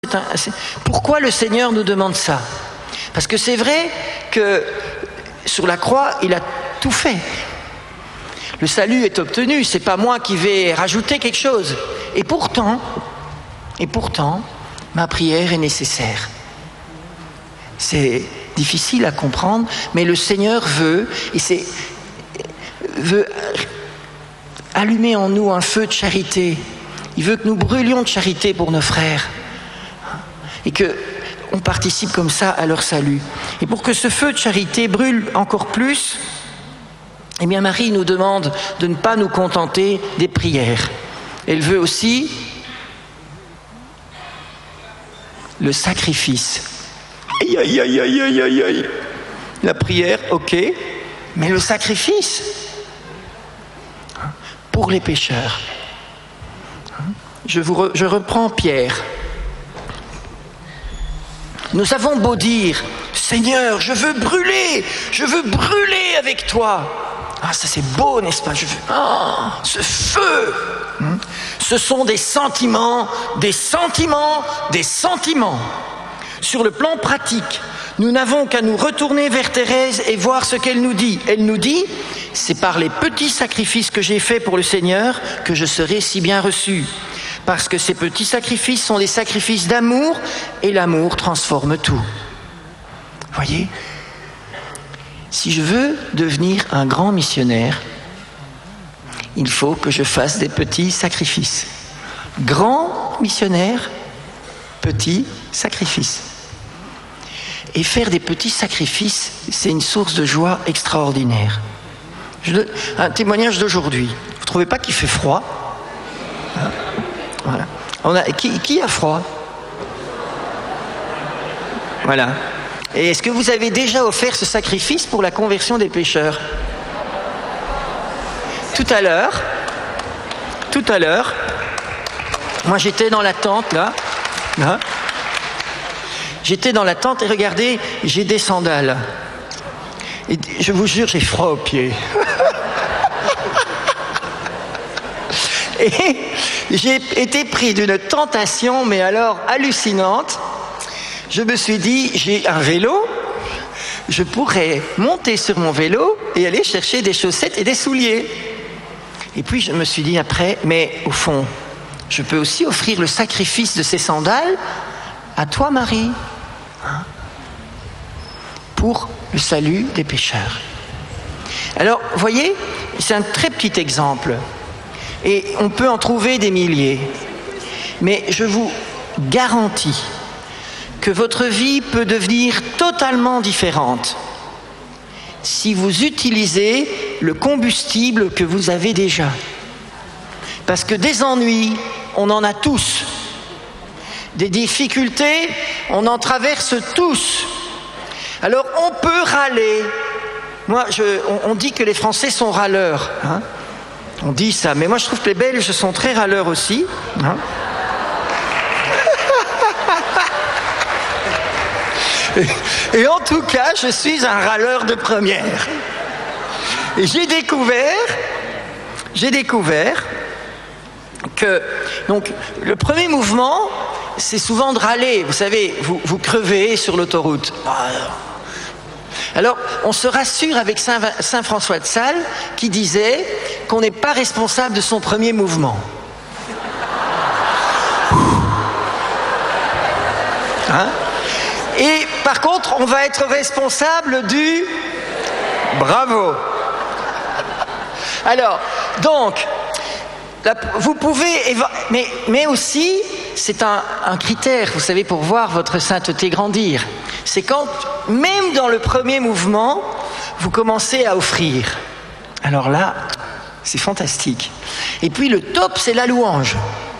Pourquoi le Seigneur nous demande ça? Parce que c'est vrai que sur la croix, il a tout fait. Le salut est obtenu, c'est pas moi qui vais rajouter quelque chose. Et pourtant, ma prière est nécessaire. C'est difficile à comprendre, mais le Seigneur veut allumer en nous un feu de charité. Il veut que nous brûlions de charité pour nos frères et qu'on participe comme ça à leur salut. Et pour que ce feu de charité brûle encore plus, eh bien Marie nous demande de ne pas nous contenter des prières. Elle veut aussi le sacrifice. Aïe, aïe, aïe, aïe, aïe, aïe, aïe. La prière, ok, mais le sacrifice pour les pécheurs. Je reprends Pierre. Nous avons beau dire, Seigneur, je veux brûler avec toi. Ah, ça c'est beau, n'est-ce pas? Ce feu. Ce sont des sentiments. Sur le plan pratique, nous n'avons qu'à nous retourner vers Thérèse et voir ce qu'elle nous dit. Elle nous dit, c'est par les petits sacrifices que j'ai faits pour le Seigneur que je serai si bien reçu. Parce que ces petits sacrifices sont des sacrifices d'amour et l'amour transforme tout. Voyez, si je veux devenir un grand missionnaire, il faut que je fasse des petits sacrifices. Grand missionnaire, petits sacrifices. Et faire des petits sacrifices, c'est une source de joie extraordinaire. Un témoignage d'aujourd'hui. Vous ne trouvez pas qu'il fait froid? Voilà. Qui a froid? Voilà. Et est-ce que vous avez déjà offert ce sacrifice pour la conversion des pécheurs? Tout à l'heure, moi j'étais dans la tente là. J'étais dans la tente et regardez, j'ai des sandales. Et je vous jure, j'ai froid aux pieds. Et j'ai été pris d'une tentation, mais alors hallucinante. Je me suis dit, j'ai un vélo, je pourrais monter sur mon vélo et aller chercher des chaussettes et des souliers. Et puis je me suis dit après, mais au fond, je peux aussi offrir le sacrifice de ces sandales à toi, Marie, pour le salut des pécheurs. Alors, voyez, c'est un très petit exemple. Et on peut en trouver des milliers. Mais je vous garantis que votre vie peut devenir totalement différente si vous utilisez le combustible que vous avez déjà. Parce que des ennuis, on en a tous. Des difficultés, on en traverse tous. Alors on peut râler. Moi, on dit que les Français sont râleurs. On dit ça, mais moi je trouve que les Belges sont très râleurs aussi. Et en tout cas, je suis un râleur de première. Et j'ai découvert que donc, le premier mouvement, c'est souvent de râler. Vous savez, vous crevez sur l'autoroute. Alors, on se rassure avec Saint François de Sales qui disait qu'on n'est pas responsable de son premier mouvement. Et par contre, on va être responsable du bravo. Alors, donc, vous pouvez, mais aussi, c'est un critère, vous savez, pour voir votre sainteté grandir. C'est quand, même dans le premier mouvement, vous commencez à offrir. Alors là, c'est fantastique. Et puis le top, c'est la louange.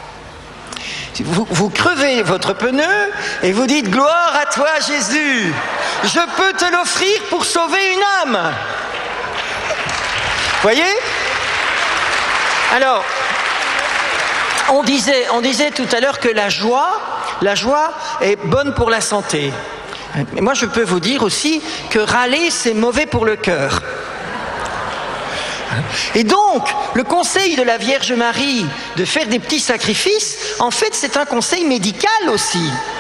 Vous crevez votre pneu et vous dites « Gloire à toi, Jésus, je peux te l'offrir pour sauver une âme. » Voyez? Alors, on disait tout à l'heure que la joie est bonne pour la santé. Mais moi, je peux vous dire aussi que râler, c'est mauvais pour le cœur. Et donc, le conseil de la Vierge Marie de faire des petits sacrifices, en fait, c'est un conseil médical aussi.